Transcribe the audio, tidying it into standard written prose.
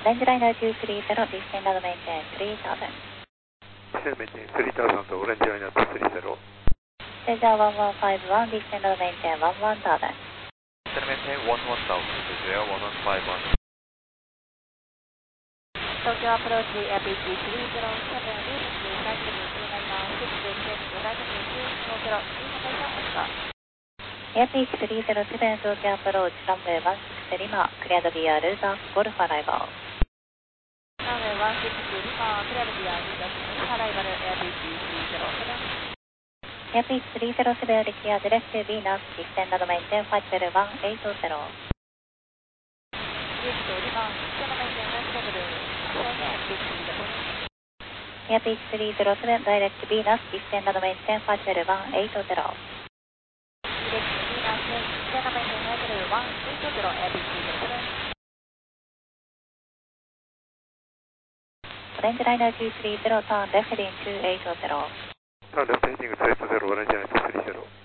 レンジライナー230、descend and maintain 3000. Maintain 3000 オレンジライナー230。 Cesar 1151, descend and maintain 11000. Descend and maintain 11000, Cesar 1151. Tokyo approach APC 307, recently cycling 296, descend and maintain 290, Airpeak 307, Tokyo approach runway 16 Lima, cleared via Luzon, Golf arrival. Runway 16 Lima, cleared via Luzon, Golf arrival, Airpeak 307. Airpeak 307, requires left to Venus, descend and maintain flight level 180. Airpeak 307, direct Venus, descend and maintain flight level 180. Orange Liner 230, turn left heading 280. Turn left heading 280, Orange Liner 230.